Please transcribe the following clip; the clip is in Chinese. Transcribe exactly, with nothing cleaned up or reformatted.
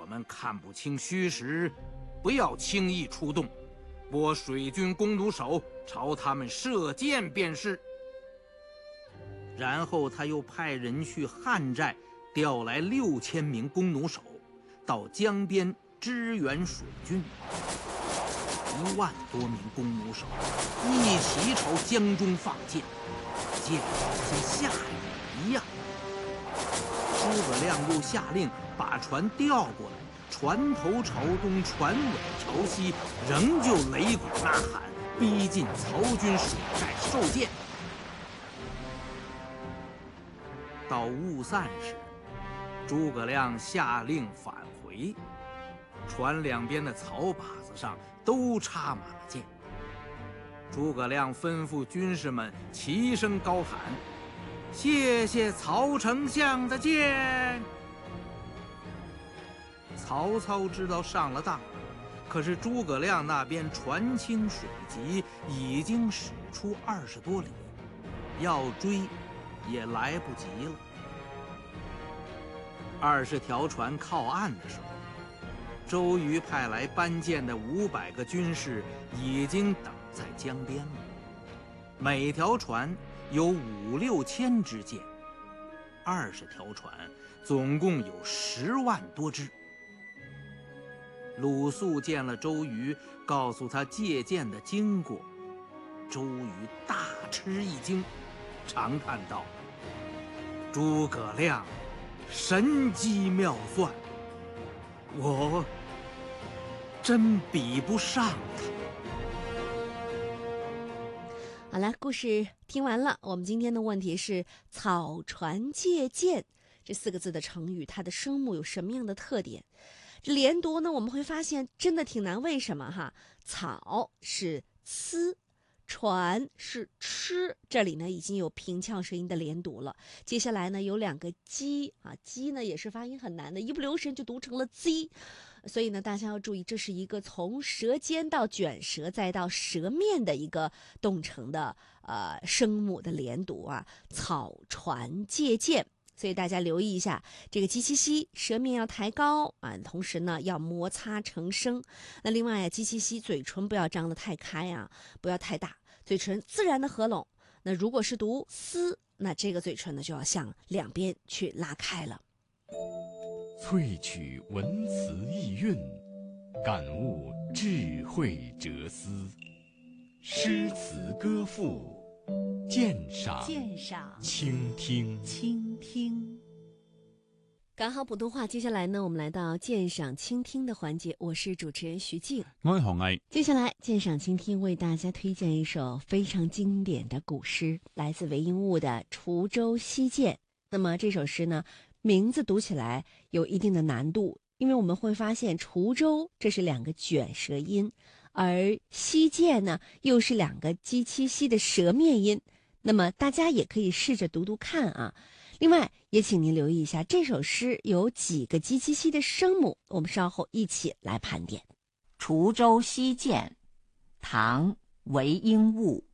我们看不清虚实，不要轻易出动，拨水军弓弩手朝他们射箭便是。然后他又派人去汉寨调来六千名弓弩手，到江边支援水军。一万多名弓弩手一起朝江中放箭，箭像下雨一样。诸葛亮又下令把船调过来，船头朝东，船尾朝西，仍旧擂鼓呐喊，逼近曹军水寨受箭。到雾散时，诸葛亮下令返回，船两边的草靶子上都插满了箭。诸葛亮吩咐军士们齐声高喊：“谢谢曹丞相的箭！”曹操知道上了当，可是诸葛亮那边船轻水急，已经驶出二十多里，要追也来不及了。二十条船靠岸的时候，周瑜派来搬箭的五百个军士已经等在江边了。每条船有五六千支箭，二十条船总共有十万多支。鲁肃见了周瑜，告诉他借箭的经过，周瑜大吃一惊，长叹道：“诸葛亮神机妙算，我真比不上他。” 好了，故事听完了。我们今天的问题是“草船借箭”这四个字的成语，它的声母有什么样的特点？这连读呢，我们会发现真的挺难。为什么哈？草是呲，船是吃，这里呢已经有平翘舌音的连读了。接下来呢有两个鸡啊，鸡呢也是发音很难的，一不留神就读成了 z。所以呢，大家要注意，这是一个从舌尖到卷舌再到舌面的一个动成的呃声母的连读啊。草船借箭，所以大家留意一下，这个鸡七西舌面要抬高啊，同时呢要摩擦成声。那另外啊，鸡七西嘴唇不要张得太开啊，不要太大，嘴唇自然的合拢。那如果是读丝，那这个嘴唇呢就要向两边去拉开了。 萃取文辞意蕴，感悟智慧哲思，诗词歌赋，鉴赏鉴赏倾听倾听。刚好普通话，接下来呢，我们来到鉴赏倾听的环节，我是主持人徐静， 我係何毅。 接下来鉴赏倾听为大家推荐一首非常经典的古诗，来自韦应物的《滁州西涧》。那么这首诗呢，名字读起来有一定的难度，因为我们会发现滁州这是两个卷舌音，而西涧呢又是两个鸡七西的舌面音。那么大家也可以试着读读看啊。另外也请您留意一下，这首诗有几个鸡七西的声母，我们稍后一起来盘点。 滁州西涧，唐·韦应物。